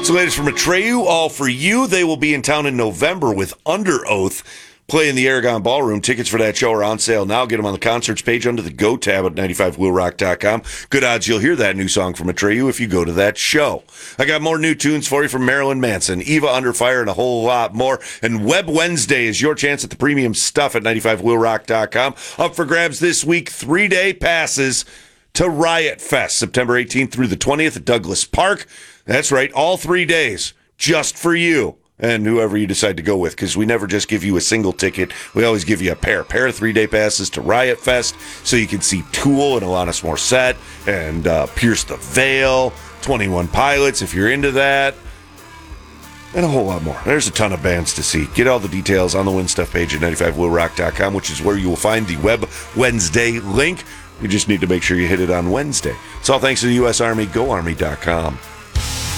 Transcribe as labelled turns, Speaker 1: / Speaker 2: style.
Speaker 1: the latest from Atreyu, all for you. They will be in town in November with Under Oath, playing the Aragon Ballroom. Tickets for that show are on sale now. Get them on the concerts page under the Go tab at 95wheelrock.com. Good odds you'll hear that new song from Atreyu if you go to that show. I got more new tunes for you from Marilyn Manson, Eva Under Fire, and a whole lot more. And Web Wednesday is your chance at the premium stuff at 95wheelrock.com. Up for grabs this week, 3-day passes to Riot Fest, September 18th through the 20th at Douglas Park. That's right, all 3 days, just for you and whoever you decide to go with, because we never just give you a single ticket. We always give you a pair of 3-day passes to Riot Fest so you can see Tool and Alanis Morissette and Pierce the Veil, 21 Pilots if you're into that, and a whole lot more. There's a ton of bands to see. Get all the details on the Win Stuff page at 95wheelrock.com, which is where you will find the Web Wednesday link. You just need to make sure you hit it on Wednesday. It's all thanks to the U.S. Army, GoArmy.com.